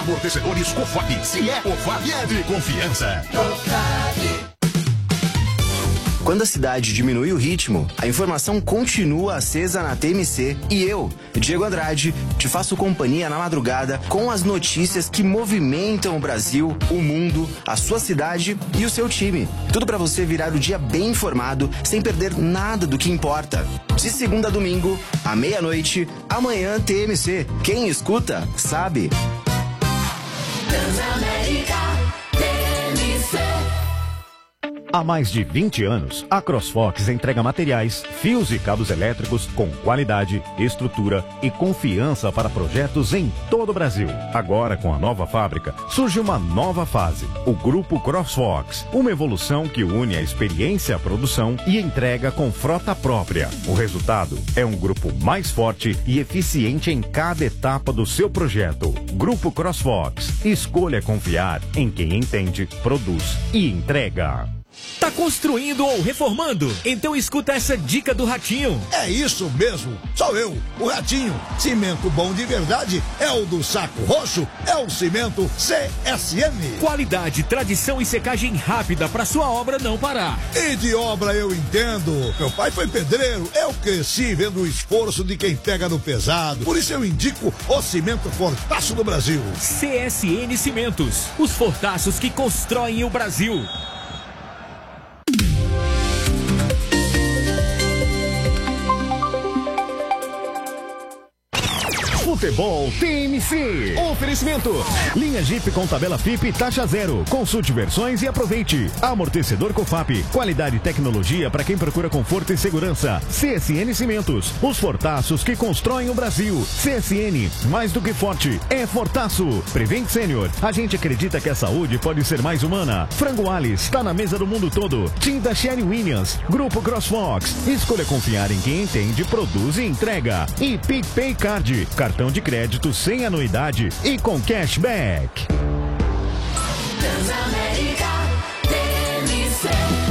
Amortecedores Cofap. Se é Cofap, é de confiança. Quando a cidade diminui o ritmo, a informação continua acesa na TMC e eu, Diego Andrade, te faço companhia na madrugada com as notícias que movimentam o Brasil, o mundo, a sua cidade e o seu time. Tudo para você virar o dia bem informado, sem perder nada do que importa. De segunda a domingo, à meia-noite, amanhã TMC. Quem escuta, sabe. Transamérica, TMC. Há mais de 20 anos, a CrossFox entrega materiais, fios e cabos elétricos com qualidade, estrutura e confiança para projetos em todo o Brasil. Agora, com a nova fábrica, surge uma nova fase, o Grupo CrossFox, uma evolução que une a experiência à produção e entrega com frota própria. O resultado é um grupo mais forte e eficiente em cada etapa do seu projeto. Grupo CrossFox, escolha confiar em quem entende, produz e entrega. Tá construindo ou reformando? Então escuta essa dica do Ratinho. É isso mesmo, sou eu, o Ratinho. Cimento bom de verdade é o do Saco Roxo, é o cimento CSN. Qualidade, tradição e secagem rápida para sua obra não parar. E de obra eu entendo. Meu pai foi pedreiro, eu cresci vendo o esforço de quem pega no pesado. Por isso eu indico o cimento Fortaço do Brasil. CSN Cimentos, os fortaços que constroem o Brasil. Futebol TMC. Oferecimento. Linha Jeep com tabela FIP taxa zero. Consulte versões e aproveite. Amortecedor Cofap. Qualidade e tecnologia para quem procura conforto e segurança. CSN Cimentos. Os fortaços que constroem o Brasil. CSN. Mais do que forte. É fortaço. Prevent Senior. A gente acredita que a saúde pode ser mais humana. Frango Alice. Está na mesa do mundo todo. Tinta Sherry Williams. Grupo CrossFox. Escolha confiar em quem entende, produz e entrega. E PicPay Card. Cartão de crédito sem anuidade e com cashback. Transamérica, TMC.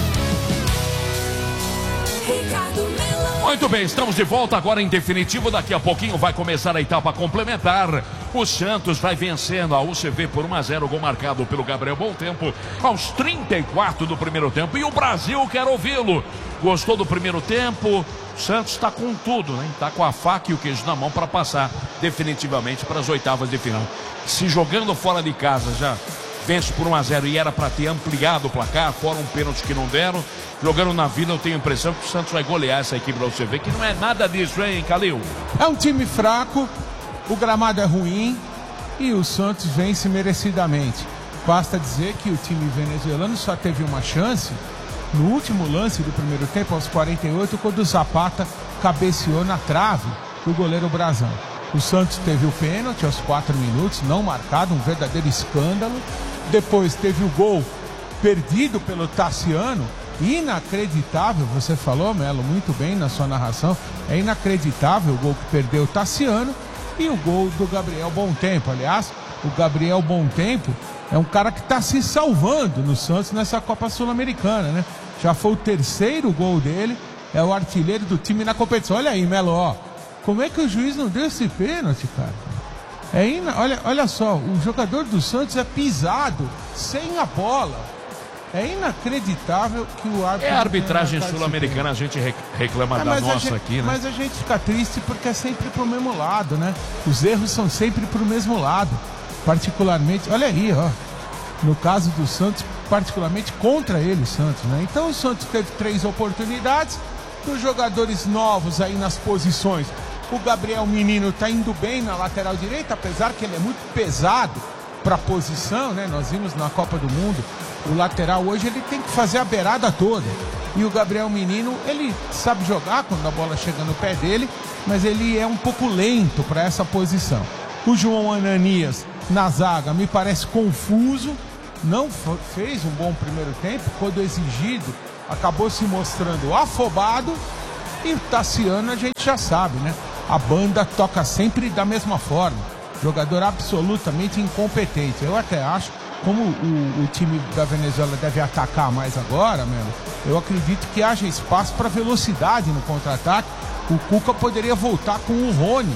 Ricardo Melão. Muito bem, estamos de volta agora em definitivo. Daqui a pouquinho vai começar a etapa complementar. O Santos vai vencendo a UCV por 1-0, gol marcado pelo Gabriel Bom Tempo aos 34 do primeiro tempo. E o Brasil quer ouvi-lo. Gostou do primeiro tempo? O Santos está com tudo, né? Está com a faca e o queijo na mão para passar definitivamente para as oitavas de final. Se jogando fora de casa já vence por 1-0 e era para ter ampliado o placar, fora um pênalti que não deram. Jogando na vida, eu tenho a impressão que o Santos vai golear essa equipe da UCV, que não é nada disso, hein, Calil? É um time fraco, o gramado é ruim e o Santos vence merecidamente. Basta dizer que o time venezuelano só teve uma chance no último lance do primeiro tempo, aos 48, quando o Zapata cabeceou na trave do goleiro Brazão. O Santos teve o pênalti aos 4 minutos, não marcado, um verdadeiro escândalo. Depois teve o gol perdido pelo Tassiano, inacreditável, você falou, Melo, muito bem na sua narração, é inacreditável o gol que perdeu o Tassiano e o gol do Gabriel Bom Tempo. Aliás, o Gabriel Bom Tempo é um cara que está se salvando no Santos nessa Copa Sul-Americana, né? Já foi o terceiro gol dele, é o artilheiro do time na competição. Olha aí, Melo, ó, como é que o juiz não deu esse pênalti, cara? Olha só, o jogador do Santos é pisado sem a bola. É inacreditável que o árbitro... É a arbitragem sul-americana, a gente reclama da nossa aqui, né? Mas a gente fica triste porque é sempre pro mesmo lado, né? Os erros são sempre pro mesmo lado. Particularmente, olha aí, ó. No caso do Santos, particularmente contra ele, o Santos, né? Então o Santos teve 3 oportunidades. Dos jogadores novos aí nas posições, o Gabriel Menino tá indo bem na lateral direita, apesar que ele é muito pesado para a posição, né? Nós vimos na Copa do Mundo, o lateral hoje ele tem que fazer a beirada toda. E o Gabriel Menino, ele sabe jogar quando a bola chega no pé dele, mas ele é um pouco lento para essa posição. O João Ananias na zaga me parece confuso, não fez um bom primeiro tempo, quando exigido acabou se mostrando afobado. E o Tassiano a gente já sabe, né? A banda toca sempre da mesma forma, jogador absolutamente incompetente. Eu até acho, como o time da Venezuela deve atacar mais agora, mesmo, eu acredito que haja espaço para velocidade no contra-ataque. O Cuca poderia voltar com o Rony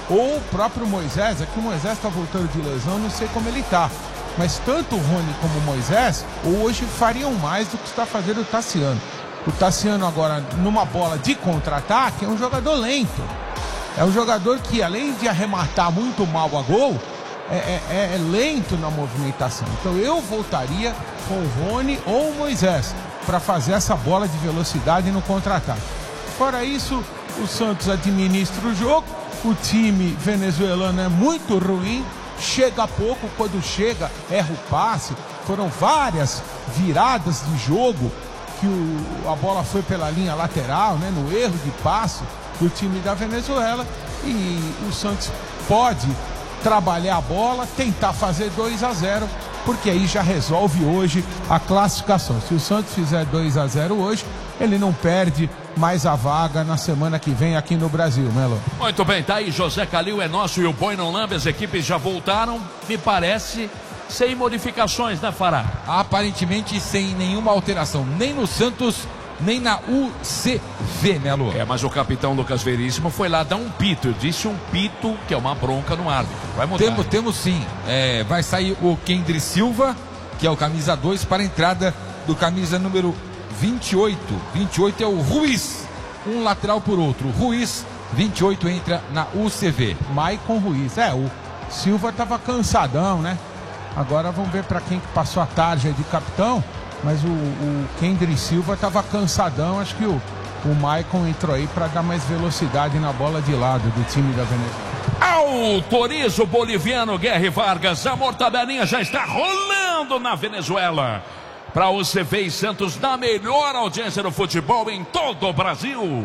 ou o próprio Moisés. Aqui o Moisés está voltando de lesão, não sei como ele está. Mas tanto o Rony como o Moisés hoje fariam mais do que está fazendo o Tassiano. O Tassiano agora, numa bola de contra-ataque, é um jogador lento. É um jogador que, além de arrematar muito mal a gol, é lento na movimentação. Então eu voltaria com o Rony ou o Moisés para fazer essa bola de velocidade no contra-ataque. Fora isso, o Santos administra o jogo. O time venezuelano é muito ruim, chega pouco, quando chega erra o passe. Foram várias viradas de jogo que a bola foi pela linha lateral, né, no erro de passe do time da Venezuela, e o Santos pode trabalhar a bola, tentar fazer 2-0, porque aí já resolve hoje a classificação. Se o Santos fizer 2-0 hoje, ele não perde mais a vaga na semana que vem aqui no Brasil, Melo. Muito bem, tá aí, José Calil é nosso e o Boi não lambe, as equipes já voltaram, me parece, sem modificações, né, Fará? Aparentemente sem nenhuma alteração, nem no Santos, nem na UCV, Melo. Mas o capitão Lucas Veríssimo foi lá dar um pito, disse um pito que é uma bronca no árbitro. Vai mudar. Temos sim, vai sair o Kendry Silva, que é o camisa 2, para a entrada do camisa número 28. 28 é o Ruiz, um lateral por outro. Ruiz, 28, entra na UCV. Maicon Ruiz, o Silva estava cansadão, né? Agora vamos ver para quem que passou a tarja de capitão. Mas o Kendry Silva estava cansadão. Acho que o Maicon entrou aí para dar mais velocidade na bola de lado do time da Venezuela. Autoriza o boliviano Guerre Vargas. A mortadelinha já está rolando na Venezuela. Para o UCV e Santos, na melhor audiência do futebol em todo o Brasil.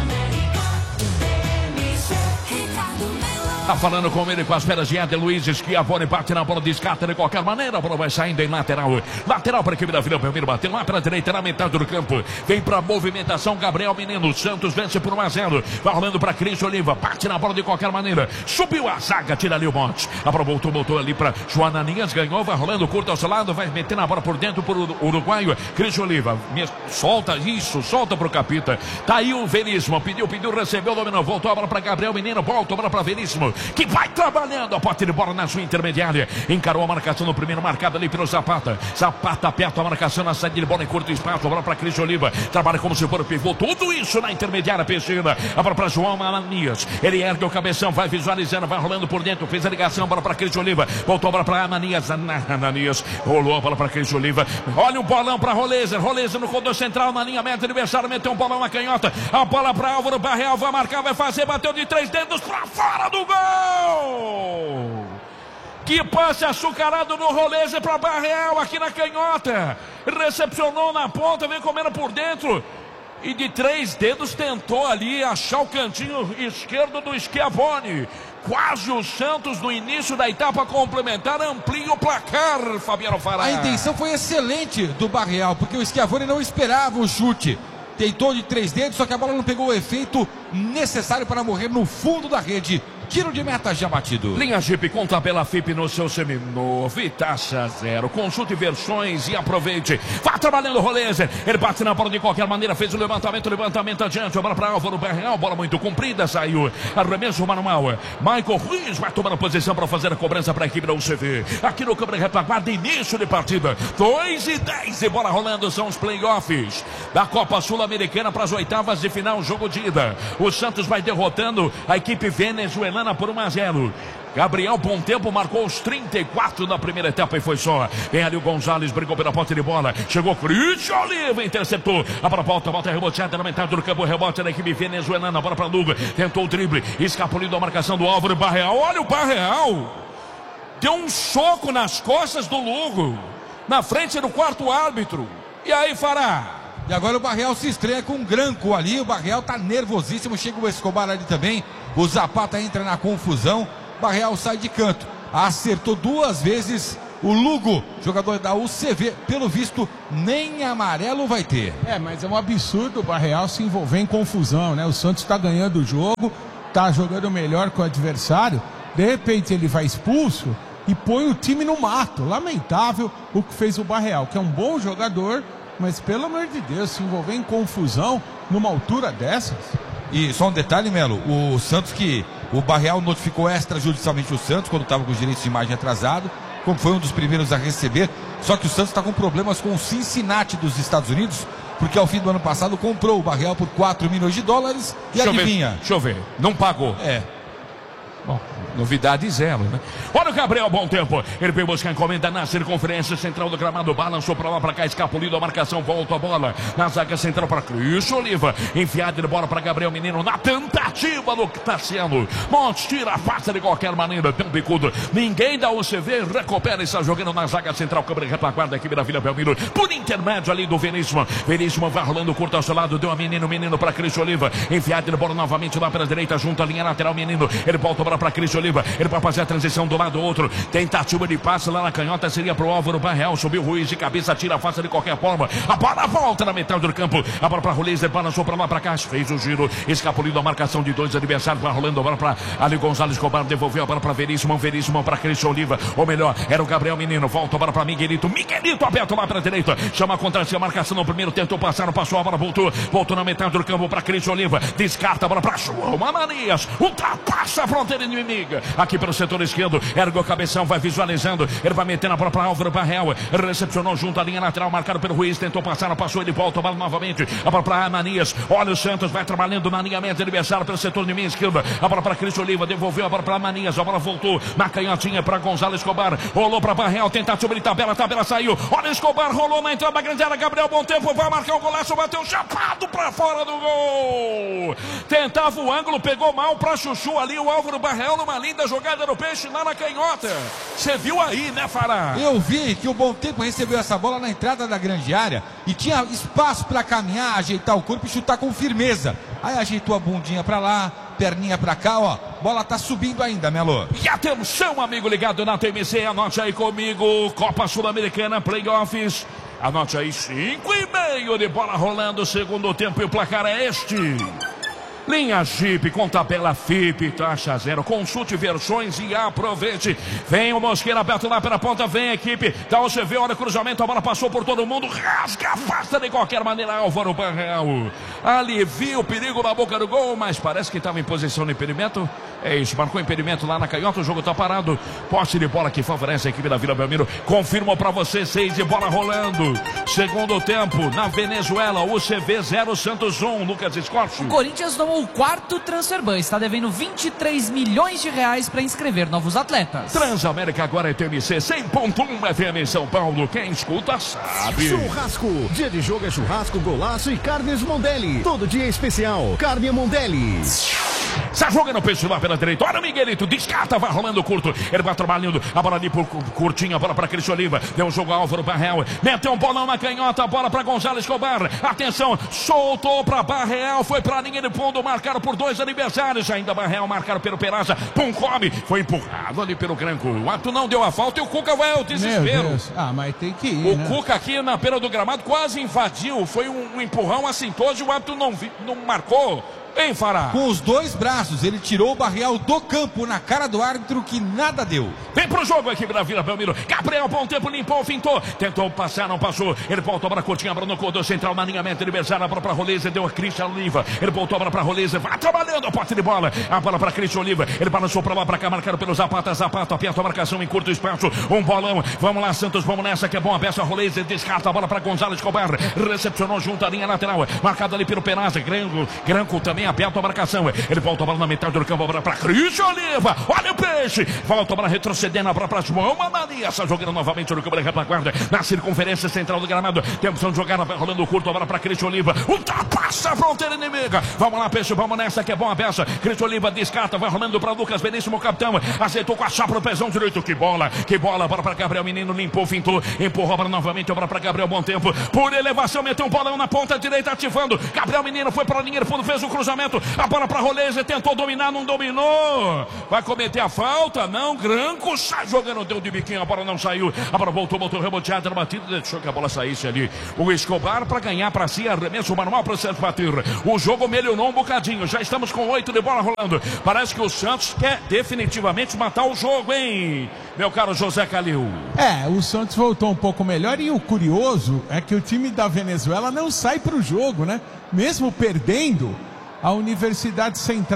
Tá falando com ele, com as pernas de Éder Luiz, Schiavone bate na bola, descarta de qualquer maneira, a bola vai saindo em lateral. Lateral para a equipe da Vila Belmiro, bateu lá para a direita, na metade do campo. Vem para a movimentação, Gabriel Menino. Santos vence por 1-0. Vai rolando para Cris Oliva, bate na bola de qualquer maneira. Subiu a zaga, tira ali o monte. A bola voltou ali para Joana Ninhas, ganhou, vai rolando curto ao seu lado, vai meter na bola por dentro para o uruguaio. Cris Oliva, solta isso, solta para o capita. Tá aí o Veríssimo, pediu, recebeu, dominou, voltou a bola para Gabriel Menino, volta a bola para Veríssimo, que vai trabalhando a pote de bola na sua intermediária. Encarou a marcação no primeiro, marcado ali pelo Zapata. Zapata aperta a marcação na saída de bola em curto espaço. A bola para Cris Oliva. Trabalha como se for o pivô. Tudo isso na intermediária piscina. A bola para João Ananias. Ele ergue o cabeção, vai visualizando, vai rolando por dentro. Fez a ligação, a bola para Cris Oliva. Voltou a bola para Ananias. Ananias rolou a bola para Cris Oliva. Olha o bolão para Rolezer. Rolezer no corredor central, na linha meta adversário. Meteu um bolão na canhota. A bola para Álvaro Barreal. Vai marcar, vai fazer. Bateu de 3 dedos para fora do gol. Que passe açucarado no Rolezer para Barreal aqui na canhota. Recepcionou na ponta, vem comendo por dentro. E de 3 dedos tentou ali achar o cantinho esquerdo do Schiavone. Quase o Santos no início da etapa complementar amplia o placar, Fabiano Fará. A intenção foi excelente do Barreal, porque o Schiavone não esperava o chute. Tentou de 3 dedos, só que a bola não pegou o efeito necessário para morrer no fundo da rede. Tiro de meta já batido. Linha Jeep com tabela FIP no seu seminovo e taxa zero. Consulte versões e aproveite. Vá trabalhando o Rolezer. Ele bate na bola de qualquer maneira. Fez o levantamento adiante. A bola para Álvaro Barreal. Bola muito comprida. Saiu. Arremesso manual. Michael Ruiz vai tomando posição para fazer a cobrança para a equipe da UCV. Aqui no câmera retaguarda, início de partida. 2-10 e bola rolando. São os playoffs da Copa Sul-Americana para as oitavas de final. Jogo de ida. O Santos vai derrotando a equipe venezuelana por 1-0. Gabriel Bom Tempo marcou os 34 na primeira etapa e foi só. Vem ali o Gonzalez, brigou pela posse de bola. Chegou Cristian Oliva, interceptou. A bola volta reboteada na metade do campo. Rebote da equipe venezuelana. A bola para Luga. Tentou o drible. Escapulindo a marcação do Álvaro Barreal. Olha o Barreal. Deu um soco nas costas do Lugo. Na frente do quarto árbitro. E aí, Fará? E agora o Barreal se estreia com um Granco ali. O Barreal tá nervosíssimo. Chega o Escobar ali também. O Zapata entra na confusão. Barreal sai de canto. Acertou 2 vezes o Lugo, jogador da UCV. Pelo visto, nem amarelo vai ter. Mas é um absurdo o Barreal se envolver em confusão, né? O Santos está ganhando o jogo, está jogando melhor que o adversário. De repente ele vai expulso e põe o time no mato. Lamentável o que fez o Barreal, que é um bom jogador, mas pelo amor de Deus, se envolver em confusão numa altura dessas. E só um detalhe, Melo, o Santos que O Barreal notificou extrajudicialmente o Santos quando estava com os direitos de imagem atrasado, como foi um dos primeiros a receber. Só que o Santos está com problemas com o Cincinnati dos Estados Unidos, porque ao fim do ano passado comprou o Barreal por 4 milhões de dólares e adivinha? Deixa eu ver, não pagou. Bom, novidade zero, né? Olha o Gabriel, bom tempo. Ele veio buscar a encomenda na circunferência central do gramado. Balançou pra lá, pra cá, escapulido a marcação. Volta a bola na zaga central pra Cris Oliva. Enfiada de bola pra Gabriel Menino na tentativa do Tassiano. Montes tira a face de qualquer maneira. Tem um bicudo. Ninguém da UCV recupera e está jogando na zaga central. Câmara retaguarda aqui da Vila Belmiro. Por intermédio ali do Veríssimo. Veríssimo vai rolando curto ao seu lado. Deu a Menino pra Cris Oliva. Enfiada de bola novamente lá pela direita. Junto à linha lateral. Menino. Ele volta a bola para Cris Oliva, ele vai fazer a transição do lado do outro, tentativa de passe lá na canhota, seria pro Álvaro Barreal, subiu Ruiz de cabeça, tira a face de qualquer forma, a bola volta na metade do campo, a bola para Ruiz, ele balançou para lá para cá, fez o giro, escapulindo a marcação de dois adversários, vai rolando a bola para Ali Gonzalez Escobar, devolveu a bola para Veríssimo para Cris Oliva, ou melhor, era o Gabriel Menino, volta a bola para Miguelito aberto lá para a direita, chama contra si a marcação no primeiro, tentou passar, não passou, a bola voltou na metade do campo para Cris Oliva, descarta a bola para João Ananias, ultrapassa a fronteira inimiga, aqui pelo setor esquerdo, ergue o cabeção, vai visualizando, ele vai meter na bola para Álvaro Barreal, recepcionou junto à linha lateral, marcado pelo Ruiz, tentou passar, não passou, ele volta a bola novamente, a bola para Ananias, olha o Santos, vai trabalhando na linha média adversário pelo setor de meia esquerda, a bola para Cris Oliva, devolveu a bola para Ananias, a bola voltou na canhotinha para Gonzalo Escobar, rolou para Barreal, tentativa de tabela saiu, olha Escobar, rolou na entrada da grande área, Gabriel, bom tempo, vai marcar o golaço, bateu chapado para fora do gol, tentava o ângulo, pegou mal para Chuchu ali, o Álvaro Barreal numa linda jogada no peixe lá na canhota. Você viu aí, né, Fará? Eu vi que o Bom Tempo recebeu essa bola na entrada da grande área e tinha espaço para caminhar, ajeitar o corpo e chutar com firmeza. Aí ajeitou a bundinha para lá, perninha pra cá, ó. Bola tá subindo ainda, Melo. E atenção, amigo ligado na TMC, anote aí comigo, Copa Sul-Americana, Playoffs. Anote aí, 5,5 de bola rolando, segundo tempo e o placar é este. Linha Jeep com tabela FIP, taxa zero. Consulte versões e aproveite. Vem o Mosqueira aberto lá pela ponta. Vem a equipe da UCV. Olha o cruzamento. A bola passou por todo mundo. Rasga, afasta de qualquer maneira. Álvaro Barreal alivia o perigo na boca do gol. Mas parece que estava em posição de impedimento. É isso, marcou impedimento lá na canhota. O jogo está parado. Posse de bola que favorece a equipe da Vila Belmiro. Confirmo para você: 6 de bola rolando. Segundo tempo na Venezuela. UCV 0, Santos 1. Lucas Escorcho. O Corinthians tomou o quarto transfer ban, está devendo 23 milhões de reais para inscrever novos atletas. Transamérica agora é TMC 100.1 FM São Paulo. Quem escuta sabe. Churrasco. Dia de jogo é churrasco, golaço e carnes Mondelli. Todo dia é especial. Carne Mondelli. Está jogando o peixe lá pela direita. Olha o Miguelito, descarta, vai rolando curto. Ele vai trabalhando, a bola ali por curtinho, a bola para Cris Oliva. Deu um jogo ao Álvaro Barreal. Meteu um bolão na canhota, a bola para Gonzalo Escobar. Atenção, soltou para Barreal, foi para a linha de fundo, marcado por dois adversários. Ainda Barreal, marcado pelo Peraza. Puncome, foi empurrado ali pelo Granco. O Ato não deu a falta e o Cuca vai ao desespero. Ah, mas tem que ir, o Cuca aqui na beira do gramado quase invadiu. Foi um empurrão assintoso e o Ato não marcou. Hein, Fará? Com os dois braços, ele tirou o Barreal do campo na cara do árbitro que nada deu. Vem pro jogo a equipe da Vila Belmiro. Gabriel, bom tempo, limpou, fintou. Tentou passar, não passou. Ele voltou para a curtinha, a bola no corredor central, na alinhamento adversário, a bola para Roleza, deu a Cristian Oliva. Ele voltou a bola para Roleza, vai trabalhando a posse de bola. A bola para Cristian Oliva. Ele balançou para lá, para cá, marcado pelo Zapata, aperta a marcação em curto espaço. Um bolão. Vamos lá, Santos, vamos nessa, que é bom a peça. Roleza descarta a bola para Gonzalo Escobar. Recepcionou junto à linha lateral. Marcado ali pelo Peraza. Granco também aberto a marcação. Ele volta a bola na metade do campo, a bola para Cristian Oliva. Olha o peixe. Volta a bola retrocedendo, a bola para João Ananias. Está jogando novamente no campo da retaguarda. Na circunferência central do gramado. Tem a opção de jogar, vai rolando curto, a bola para Cristian Oliva. Ultrapassa a fronteira inimiga. Vamos lá, peixe, vamos nessa, que é bom a peça. Cristian Oliva descarta, vai rolando para Lucas Beníssimo, capitão. Aceitou com a chapa no pezão direito. Que bola, a bola para Gabriel Menino, limpou, fintou, empurrou a bola novamente, a bola para Gabriel, bom tempo. Por elevação, meteu um bolão na ponta direita, ativando. Gabriel Menino foi para a linha de fundo, fez o cruzamento. A bola para Roleza, tentou dominar, não dominou. Vai cometer a falta? Não. Granco sai jogando, deu de biquinho, a bola não saiu. A bola voltou reboteada na batida, deixou que a bola saísse ali. O Escobar para ganhar para si, arremesso manual para o Santos bater. O jogo melhorou um bocadinho, já estamos com 8 de bola rolando. Parece que o Santos quer definitivamente matar o jogo, hein, meu caro José Calil? O Santos voltou um pouco melhor e o curioso é que o time da Venezuela não sai para o jogo, né? Mesmo perdendo, a Universidade Central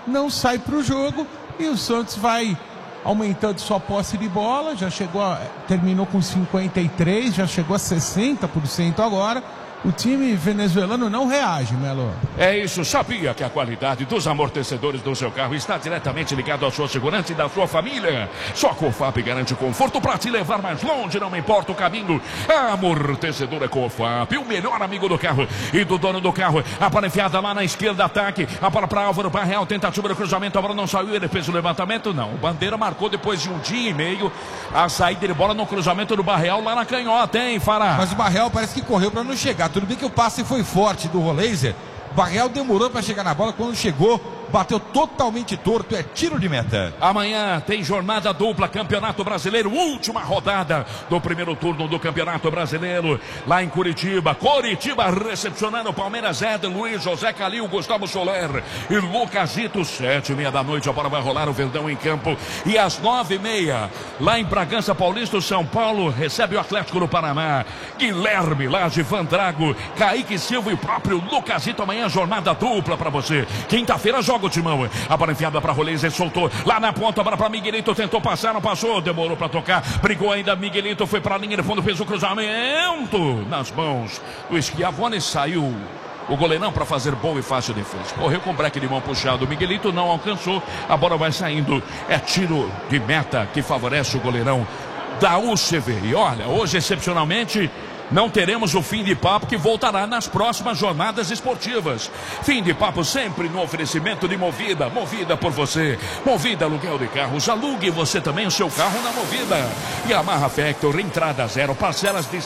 não sai para o jogo e o Santos vai aumentando sua posse de bola, terminou com 53%, já chegou a 60% agora. O time venezuelano não reage, Melo. É isso, sabia que a qualidade dos amortecedores do seu carro está diretamente ligada à sua segurança e da sua família. Só a Cofap garante conforto para te levar mais longe, não importa o caminho. A amortecedora Cofap, o melhor amigo do carro e do dono do carro. A bola enfiada lá na esquerda, ataque. A bola para Álvaro Barreal, tentativa do cruzamento, a bola não saiu, ele fez o levantamento, não. O Bandeira marcou depois de um dia e meio a saída de bola no cruzamento do Barreal lá na canhota, hein, Fará? Mas o Barreal parece que correu para não chegar. Tudo bem que o passe foi forte do Roleiser. Barreal demorou para chegar na bola. Quando chegou, bateu totalmente torto. É tiro de meta. Amanhã tem jornada dupla, Campeonato Brasileiro, última rodada do primeiro turno do Campeonato Brasileiro, lá em Curitiba. Curitiba recepcionando o Palmeiras, Éder, Luiz, José Calil, Gustavo Soler e Lucasito. 7h30 da noite, a bola vai rolar, o Verdão em campo. E às 9h30, lá em Bragança Paulista, o São Paulo recebe o Atlético do Paraná. Guilherme Laje, Van Drago, Kaique Silva e o próprio Lucasito. Amanhã jornada dupla para você. Quinta-feira joga o timão. A bola enfiada para Rolês, ele soltou lá na ponta, a bola para Miguelito, tentou passar, não passou, demorou para tocar, brigou ainda, Miguelito foi para a linha de fundo, fez o cruzamento nas mãos do Schiavone, saiu o goleirão para fazer boa e fácil defesa. Correu com o breque de mão puxado, o Miguelito não alcançou, a bola vai saindo, é tiro de meta que favorece o goleirão da UCV. E olha, hoje excepcionalmente não teremos o Fim de Papo, que voltará nas próximas jornadas esportivas. Fim de Papo sempre no oferecimento de Movida. Movida por você. Movida aluguel de carros. Alugue você também o seu carro na Movida. Yamaha Factor, entrada zero, parcelas de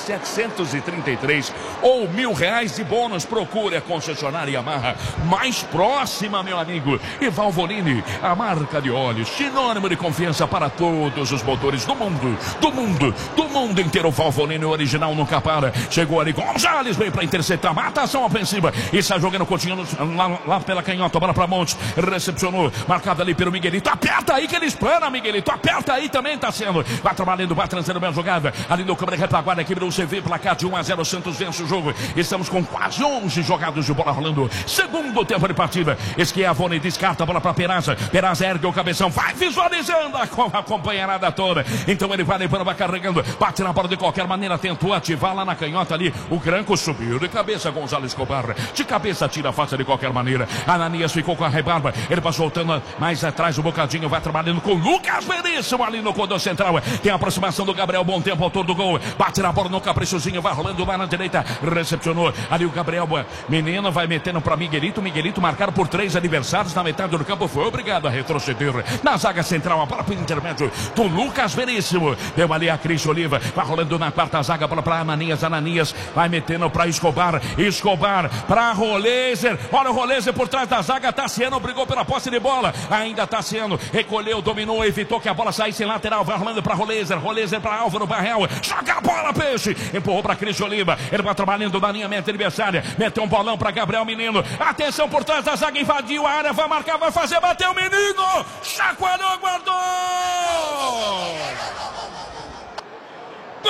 733 ou R$1.000 de bônus. Procure a concessionária Yamaha mais próxima, meu amigo. E Valvoline, a marca de óleos, sinônimo de confiança para todos os motores do mundo. Do mundo inteiro. Valvoline original nunca para. Chegou ali Gonzalez, veio para interceptar, mata a ação ofensiva e sai jogando Coutinho lá pela canhota, bola para Montes, recepcionou, marcado ali pelo Miguelito, aperta aí que ele espana, Miguelito, aperta aí também, tá sendo, vai trabalhando, vai transando bem a jogada, ali no câmera retaguarda, aqui do CV, placar de 1-0, Santos vence o jogo, estamos com quase 11 jogados de bola rolando, segundo tempo de partida, Schiavone descarta a bola para Peraza, Peraza ergue o cabeção, vai visualizando a companheirada toda, então ele vai levando, vai carregando, bate na bola de qualquer maneira, tentou ativar lá na canhota ali, o Granco subiu de cabeça, Gonzalo Escobar, de cabeça tira a faça de qualquer maneira, Ananias ficou com a rebarba, ele vai soltando mais atrás o bocadinho, vai trabalhando com o Lucas Veríssimo ali no condor central, tem a aproximação do Gabriel, bom tempo, autor do gol, bate na bola no caprichozinho, vai rolando lá na direita, recepcionou, ali o Gabriel, menino, vai metendo para Miguelito, Miguelito marcado por 3 adversários na metade do campo, foi obrigado a retroceder, na zaga central, a bola para o intermédio do Lucas Veríssimo, deu ali a Cris Oliva, vai rolando na quarta zaga, bola para Ananias, vai metendo para Escobar para Roleiser, olha o Roleiser por trás da zaga, Tassiano brigou pela posse de bola, ainda Tassiano, recolheu, dominou, evitou que a bola saísse em lateral, vai rolando para Roleiser para Álvaro Barreal, joga a bola, peixe, empurrou para Cris Oliva, ele vai trabalhando na linha meta adversária, meteu um bolão para Gabriel Menino, atenção por trás da zaga, invadiu a área, vai marcar, vai fazer, bateu o Menino, chacoalhou, guardou!